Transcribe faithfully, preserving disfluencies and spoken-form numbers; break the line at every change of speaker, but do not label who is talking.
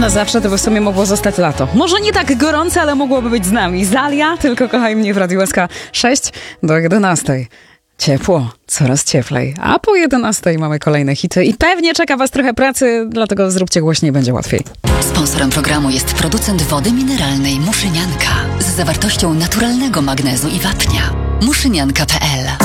na zawsze to by w sumie mogło zostać lato. Może nie tak gorące, ale mogłoby być z nami. Zalia, tylko kochaj mnie w Radiu S K sześć do jedenastej. Ciepło, coraz cieplej. A po jedenastej mamy kolejne hity i pewnie czeka was trochę pracy, dlatego zróbcie głośniej, będzie łatwiej.
Sponsorem programu jest producent wody mineralnej Muszynianka z zawartością naturalnego magnezu i wapnia. muszynianka kropka p l